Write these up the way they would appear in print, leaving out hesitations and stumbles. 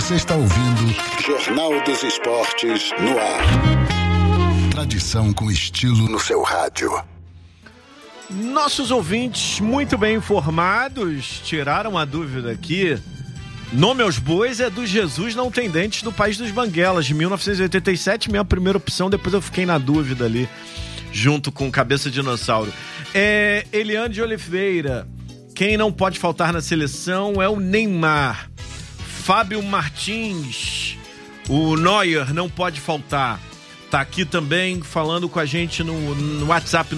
Você está ouvindo Jornal dos Esportes no ar. Tradição com estilo no seu rádio. Nossos ouvintes muito bem informados tiraram a dúvida aqui. Nome aos bois é do Jesus Não Tem Dentes do País dos Banguelas, de 1987, minha primeira opção, depois eu fiquei na dúvida ali, junto com Cabeça Dinossauro. Eliane de Oliveira, quem não pode faltar na seleção é o Neymar. Fábio Martins, o Neuer não pode faltar. Tá aqui também falando com a gente no WhatsApp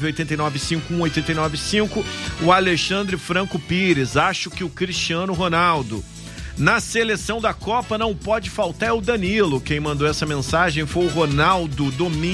998951895, o Alexandre Franco Pires. Acho que o Cristiano Ronaldo. Na seleção da Copa não pode faltar é o Danilo. Quem mandou essa mensagem foi o Ronaldo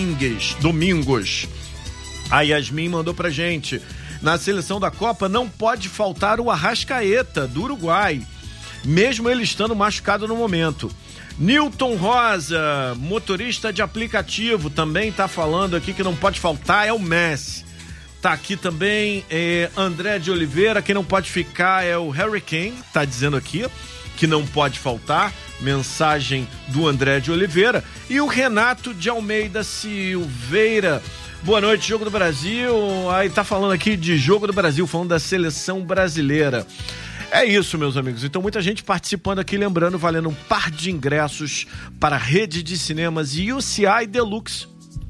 Domingos. A Yasmin mandou pra gente. Na seleção da Copa não pode faltar o Arrascaeta, do Uruguai, mesmo ele estando machucado no momento. Newton Rosa, motorista de aplicativo, também tá falando aqui que não pode faltar é o Messi. Tá aqui também André de Oliveira, quem não pode ficar é o Harry Kane, tá dizendo aqui que não pode faltar, mensagem do André de Oliveira. E o Renato de Almeida Silveira, boa noite, Jogo do Brasil. Aí tá falando aqui de Jogo do Brasil, falando da seleção brasileira. É isso, meus amigos. Então, muita gente participando aqui, lembrando, valendo um par de ingressos para a rede de cinemas UCI Deluxe.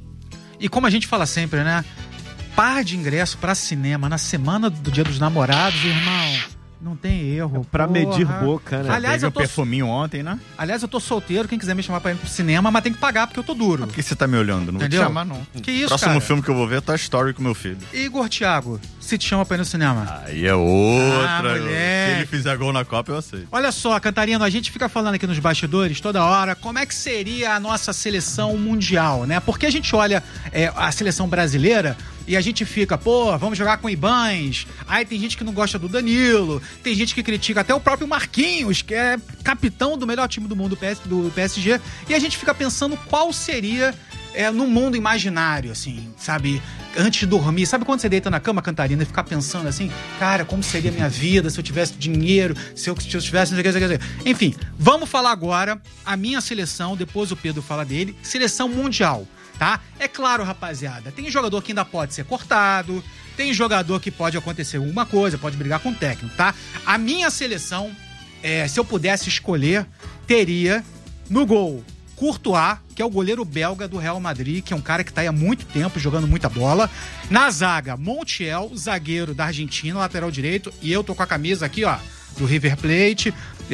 E como a gente fala sempre, né? Par de ingressos para cinema na semana do Dia dos Namorados, irmão. Não tem erro. Pra medir boca, né? Aliás, eu tô perfuminho ontem, né? Aliás, eu tô solteiro, quem quiser me chamar pra ir pro cinema, mas tem que pagar porque eu tô duro. Por que você tá me olhando? Não Entendeu? vou te chamar, não. Que isso, Próximo cara? filme que eu vou ver é Toy Story com meu filho. Igor Thiago, se te chama pra ir no cinema. Aí é outra. moleque. Se ele fizer gol na Copa, eu aceito. Olha só, Cantarino, a gente fica falando aqui nos bastidores toda hora como é que seria a nossa seleção mundial, né? Porque a gente olha a seleção brasileira e a gente fica, pô, vamos jogar com Ibães. Aí tem gente que não gosta do Danilo, tem gente que critica até o próprio Marquinhos, que é capitão do melhor time do mundo do PSG. E a gente fica pensando qual seria no mundo imaginário, assim, sabe? Antes de dormir. Sabe quando você deita na cama, Cantarina, e fica pensando assim, cara, como seria a minha vida se eu tivesse dinheiro, se eu tivesse... Enfim, vamos falar agora a minha seleção, depois o Pedro fala dele, seleção mundial. Tá? É claro, rapaziada, tem jogador que ainda pode ser cortado, tem jogador que pode acontecer alguma coisa, pode brigar com o técnico, tá? A minha seleção, se eu pudesse escolher, teria no gol Courtois, que é o goleiro belga do Real Madrid, que é um cara que tá aí há muito tempo jogando muita bola. Na zaga, Montiel, zagueiro da Argentina, lateral direito, e eu tô com a camisa aqui, ó, do River Plate,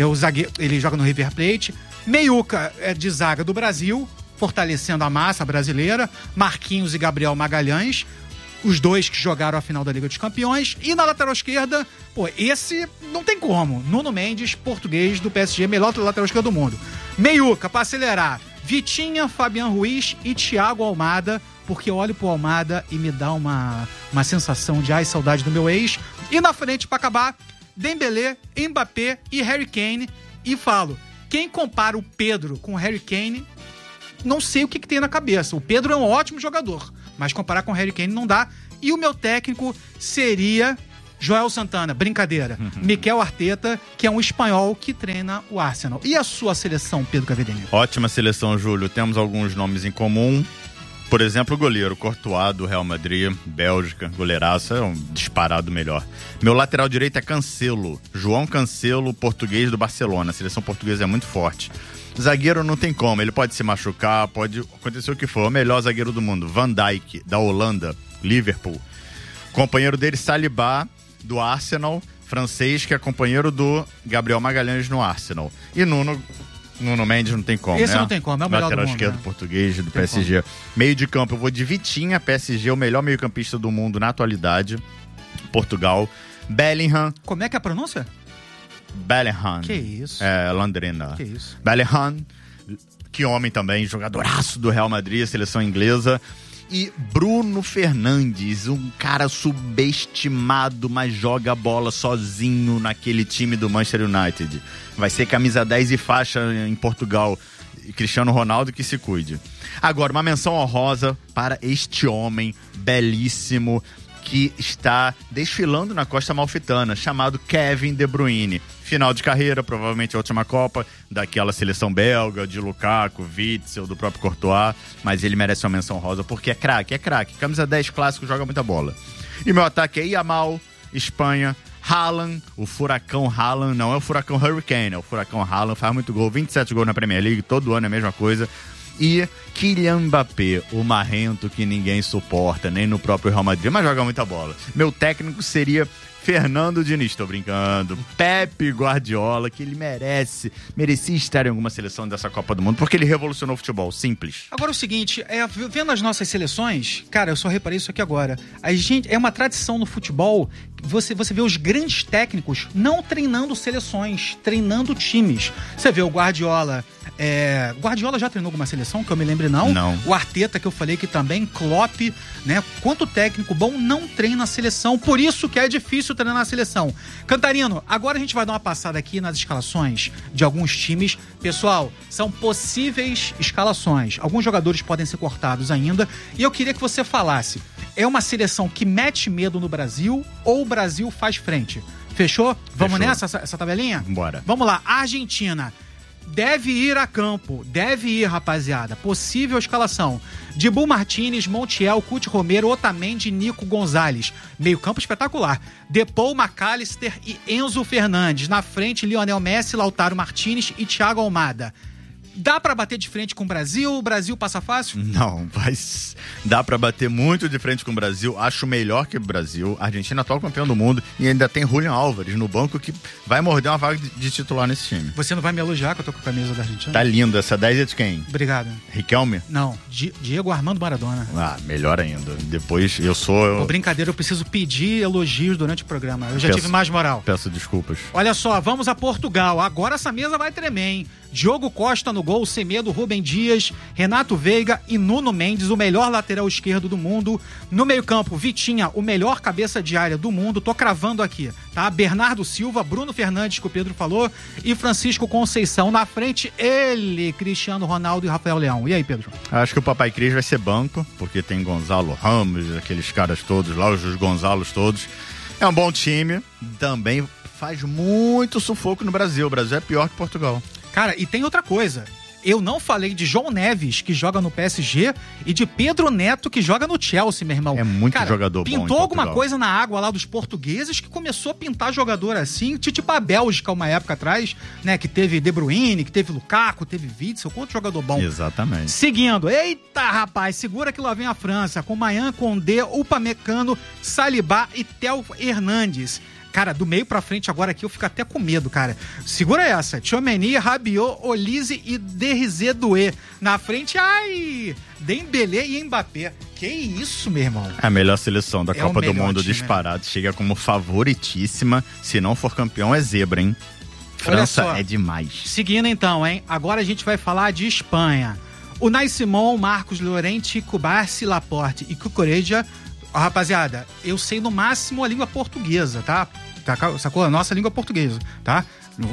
ele joga no River Plate. Meiuca de zaga do Brasil, fortalecendo a massa brasileira, Marquinhos e Gabriel Magalhães, os dois que jogaram a final da Liga dos Campeões. E na lateral esquerda, pô, esse não tem como, Nuno Mendes, português do PSG, melhor lateral esquerdo do mundo. Meiuca, pra acelerar, Vitinha, Fabian Ruiz e Thiago Almada, porque eu olho pro Almada e me dá uma sensação de saudade do meu ex. E na frente, pra acabar, Dembélé, Mbappé e Harry Kane. E falo, quem compara o Pedro com o Harry Kane, não sei o que tem na cabeça. O Pedro é um ótimo jogador, mas comparar com o Harry Kane não dá. E o meu técnico seria Joel Santana, brincadeira. Mikel Arteta, que é um espanhol que treina o Arsenal. E a sua seleção, Pedro Cavedinho? Ótima seleção, Júlio. Temos alguns nomes em comum. Por exemplo, o goleiro Courtois, do Real Madrid, Bélgica, goleiraço, é um disparado melhor. Meu lateral direito é Cancelo, João Cancelo, português do Barcelona. A seleção portuguesa é muito forte. Zagueiro não tem como, ele pode se machucar, pode acontecer o que for. O melhor zagueiro do mundo, Van Dijk, da Holanda, Liverpool. Companheiro dele, Saliba, do Arsenal, francês, que é companheiro do Gabriel Magalhães no Arsenal. E Nuno Mendes não tem como, Esse né? não tem como, é o melhor lateral do mundo, esquerdo, né? português, do PSG. Meio de campo, eu vou de Vitinha, PSG, o melhor meio-campista do mundo na atualidade. Portugal. Bellingham. Como é que é a pronúncia? Bellingham. Que isso? É, Londrina. Que isso? Bellingham, que homem também, jogadoraço do Real Madrid, seleção inglesa. E Bruno Fernandes, um cara subestimado, mas joga a bola sozinho naquele time do Manchester United. Vai ser camisa 10 e faixa em Portugal. Cristiano Ronaldo, que se cuide. Agora, uma menção honrosa para este homem belíssimo, que está desfilando na Costa Amalfitana, chamado Kevin De Bruyne. Final de carreira, provavelmente a última Copa daquela seleção belga, de Lukaku, Witzel, do próprio Courtois, mas ele merece uma menção rosa porque é craque. Camisa 10 clássico, joga muita bola. E meu ataque é Yamal, Espanha, Haaland, o furacão Haaland, não é o furacão Hurricane, é o furacão Haaland, faz muito gol, 27 gols na Premier League, todo ano é a mesma coisa. E Kylian Mbappé, o marrento que ninguém suporta, nem no próprio Real Madrid, mas joga muita bola. Meu técnico seria Fernando Diniz, tô brincando, Pepe Guardiola, que ele merecia estar em alguma seleção dessa Copa do Mundo, porque ele revolucionou o futebol, simples. Agora o seguinte, vendo as nossas seleções, cara, eu só reparei isso aqui agora, é uma tradição no futebol, você vê os grandes técnicos não treinando seleções, treinando times. Você vê o Guardiola já treinou alguma seleção, que eu me lembre não? O Arteta, que eu falei que também, Klopp, né? Quanto técnico bom não treina a seleção, por isso que é difícil treinar a seleção. Cantarino, agora a gente vai dar uma passada aqui nas escalações de alguns times. Pessoal, são possíveis escalações, alguns jogadores podem ser cortados ainda, e eu queria que você falasse, é uma seleção que mete medo no Brasil ou o Brasil faz frente? Fechou? Vamos nessa, essa tabelinha? Bora. Vamos lá, Argentina deve ir a campo, rapaziada. Possível escalação: Dibu Martínez, Montiel, Cuti Romero, Otamendi, Nico Gonzalez. Meio campo espetacular. Depou, McAllister e Enzo Fernandes. Na frente, Lionel Messi, Lautaro Martínez e Thiago Almada. Dá pra bater de frente com o Brasil? O Brasil passa fácil? Não, mas dá pra bater muito de frente com o Brasil. Acho melhor que o Brasil. A Argentina é atual campeão do mundo e ainda tem Julián Álvares no banco que vai morder uma vaga de titular nesse time. Você não vai me elogiar que eu tô com a camisa da Argentina? Tá lindo. Essa 10 é de quem? Obrigado. Riquelme? Não, Diego Armando Maradona. Ah, melhor ainda. Depois Brincadeira, eu preciso pedir elogios durante o programa. Eu já tive mais moral. Peço desculpas. Olha só, vamos a Portugal. Agora essa mesa vai tremer, hein? Diogo Costa no gol, Semedo, Rubem Dias, Renato Veiga e Nuno Mendes, o melhor lateral esquerdo do mundo. No meio-campo, Vitinha, o melhor cabeça de área do mundo. Tô cravando aqui, tá? Bernardo Silva, Bruno Fernandes, que o Pedro falou, e Francisco Conceição. Na frente, ele, Cristiano Ronaldo e Rafael Leão. E aí, Pedro? Acho que o Papai Cris vai ser banco, porque tem Gonzalo Ramos, aqueles caras todos lá, os Gonzalos todos. É um bom time, também faz muito sufoco no Brasil. O Brasil é pior que Portugal. Cara, e tem outra coisa. Eu não falei de João Neves, que joga no PSG, e de Pedro Neto, que joga no Chelsea, meu irmão. É muito jogador bom. Pintou alguma coisa na água lá dos portugueses que começou a pintar jogador assim, tipo a Bélgica uma época atrás, né? Que teve De Bruyne, que teve Lukaku, teve Witzel, quanto jogador bom. Exatamente. Seguindo, eita rapaz, segura que lá vem a França, com Mayan Condé, Upamecano, Saliba e Theo Hernandes. Cara, do meio pra frente agora aqui eu fico até com medo, cara. Segura essa. Tchouaméni, Rabiot, Olise e Derizé Doué. Na frente, Dembélé e Mbappé. Que isso, meu irmão? A melhor seleção da Copa do Mundo disparado. Chega como favoritíssima. Se não for campeão, é zebra, hein? França é demais. Seguindo então, hein? Agora a gente vai falar de Espanha. Unai Simón, Marcos Llorente, Cubarsí, Laporte e Cucurella. Rapaziada, eu sei no máximo a língua portuguesa, tá? Sacou? A nossa língua portuguesa, tá?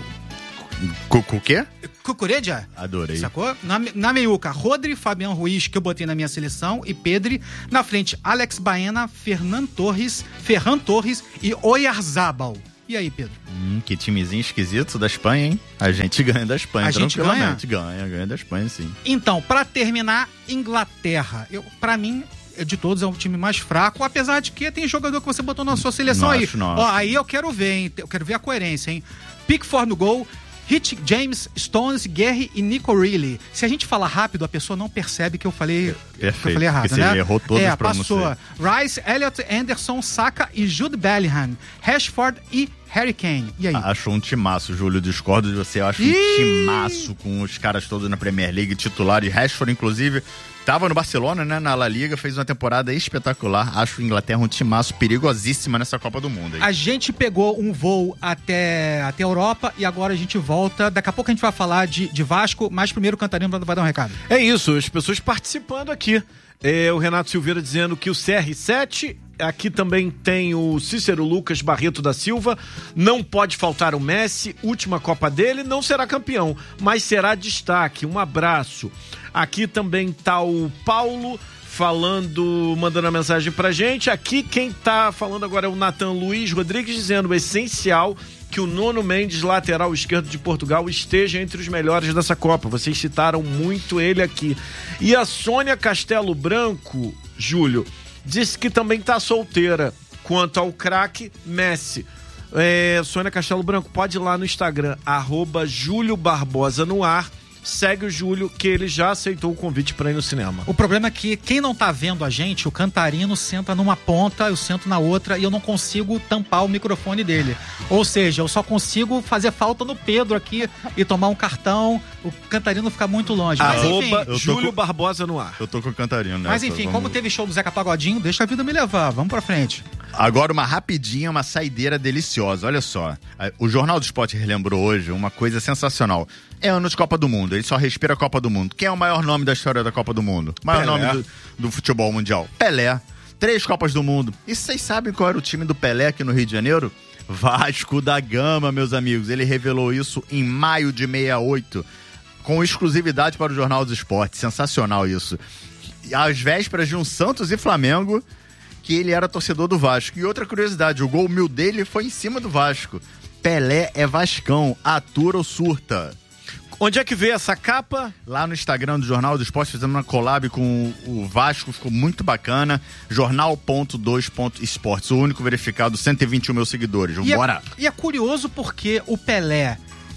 O quê? Cucurella. Adorei. Sacou? Na meiuca, Rodri, Fabián Ruiz, que eu botei na minha seleção, e Pedri. Na frente, Alex Baena, Ferran Torres e Oyarzabal. E aí, Pedro? Que timezinho esquisito da Espanha, hein? A gente ganha da Espanha, tranquilamente. Ganha da Espanha, sim. Então, pra terminar, Inglaterra. Pra mim, de todos, é o time mais fraco, apesar de que tem jogador que você botou na sua seleção aí. Ó, aí eu quero ver, hein? Eu quero ver a coerência, hein? Pickford no gol, Rich James, Stones, Guerri e Nico Reilly. Se a gente falar rápido, a pessoa não percebe que eu falei, errado, porque né? Você errou todas as pronúncias. Passou. Rice, Elliot, Anderson, Saka e Jude Bellingham, Rashford e Harry Kane. E aí? Acho um timaço, Júlio. Discordo de você. Eu acho um timaço com os caras todos na Premier League, titular. E Rashford, inclusive, tava no Barcelona, né? Na La Liga, fez uma temporada espetacular. Acho a Inglaterra um timaço perigosíssima nessa Copa do Mundo. Aí. A gente pegou um voo até a Europa e agora a gente volta. Daqui a pouco a gente vai falar de Vasco, mas primeiro o Cantarino vai dar um recado. É isso, as pessoas participando aqui. O Renato Silveira dizendo que o CR7, aqui também tem o Cícero Lucas Barreto da Silva, não pode faltar o Messi, última Copa dele, não será campeão, mas será destaque. Um abraço. Aqui também tá o Paulo mandando a mensagem pra gente. Aqui quem tá falando agora é o Nathan Luiz Rodrigues, dizendo: essencial que o Nuno Mendes, lateral esquerdo de Portugal, esteja entre os melhores dessa Copa. Vocês citaram muito ele aqui. E a Sônia Castelo Branco, Júlio, disse que também tá solteira quanto ao craque Messi. Sônia Castelo Branco, pode ir lá no Instagram, @JúlioBarbosaNoAr. Segue o Júlio, que ele já aceitou o convite para ir no cinema. O problema é que quem não tá vendo a gente, o Cantarino senta numa ponta, eu sento na outra e eu não consigo tampar o microfone dele. Ou seja, eu só consigo fazer falta no Pedro aqui e tomar um cartão. O Cantarino fica muito longe. Mas enfim, Júlio Barbosa no ar. Eu tô com o Cantarino, né? Mas enfim, como teve show do Zeca Pagodinho, deixa a vida me levar. Vamos pra frente. Agora uma rapidinha, uma saideira deliciosa. Olha só, o Jornal do Esporte relembrou hoje uma coisa sensacional. É ano de Copa do Mundo, ele só respira a Copa do Mundo. Quem é o maior nome da história da Copa do Mundo? O maior nome do futebol mundial? Pelé. 3 Copas do Mundo. E vocês sabem qual era o time do Pelé aqui no Rio de Janeiro? Vasco da Gama, meus amigos. Ele revelou isso em maio de 68, com exclusividade para o Jornal do Esporte. Sensacional isso. Às vésperas de um Santos e Flamengo, que ele era torcedor do Vasco. E outra curiosidade, o gol 1000 dele foi em cima do Vasco. Pelé é vascão, atura ou surta. Onde é que vê essa capa? Lá no Instagram do Jornal do Esporte, fizemos uma collab com o Vasco, ficou muito bacana. Jornal.2.esportes, o único verificado, 121 mil seguidores. Vambora! E é curioso porque o Pelé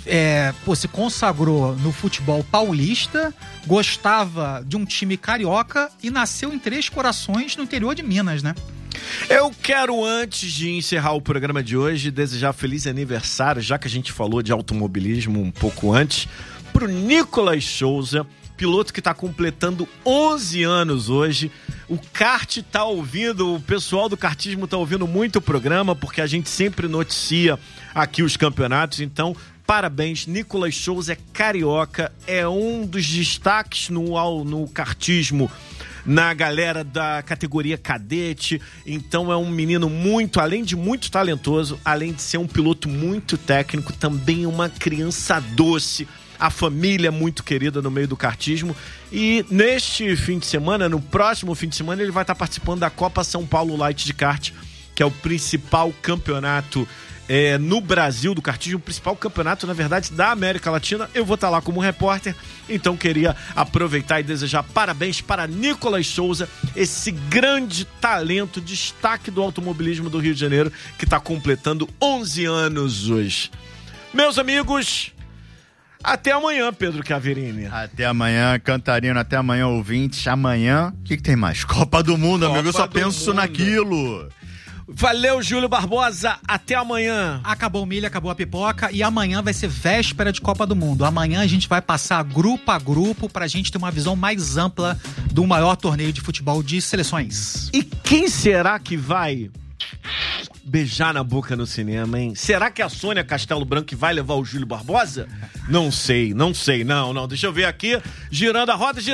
se consagrou no futebol paulista, gostava de um time carioca e nasceu em Três Corações, no interior de Minas, né? Eu quero, antes de encerrar o programa de hoje, desejar feliz aniversário, já que a gente falou de automobilismo um pouco antes, pro Nicolas Souza, piloto que está completando 11 anos hoje. O kart tá ouvindo, o pessoal do kartismo tá ouvindo muito o programa, porque a gente sempre noticia aqui os campeonatos, então parabéns. Nicolas Souza é carioca, é um dos destaques no kartismo, na galera da categoria cadete. Então é um menino muito, além de muito talentoso, além de ser um piloto muito técnico, também uma criança doce. A família é muito querida no meio do kartismo. E neste fim de semana, no próximo fim de semana, ele vai estar participando da Copa São Paulo Light de Kart, que é o principal campeonato no Brasil do kartismo, o principal campeonato, na verdade, da América Latina. Eu vou estar lá como repórter, então queria aproveitar e desejar parabéns para Nicolas Souza, esse grande talento, destaque do automobilismo do Rio de Janeiro, que está completando 11 anos hoje. Meus amigos, até amanhã, Pedro Caverini. Até amanhã, Cantarino, até amanhã, ouvintes. Amanhã, o que tem mais? Copa do Mundo, amigo, eu só penso naquilo. Valeu, Júlio Barbosa, até amanhã. Acabou o milho, acabou a pipoca e amanhã vai ser véspera de Copa do Mundo. Amanhã a gente vai passar grupo a grupo pra gente ter uma visão mais ampla do maior torneio de futebol de seleções. E quem será que vai beijar na boca no cinema, hein? Será que é a Sônia Castelo Branco que vai levar o Júlio Barbosa? Não sei, não, deixa eu ver aqui, girando a roda,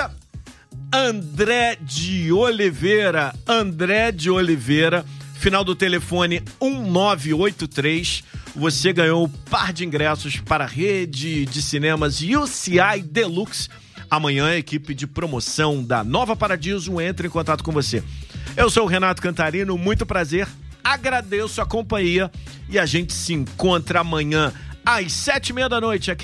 André de Oliveira, final do telefone 1983, você ganhou um par de ingressos para a rede de cinemas UCI Deluxe. Amanhã a equipe de promoção da Nova Paradiso entra em contato com você. Eu sou o Renato Cantarino, muito prazer, agradeço a companhia e a gente se encontra amanhã às 7h30 da noite aqui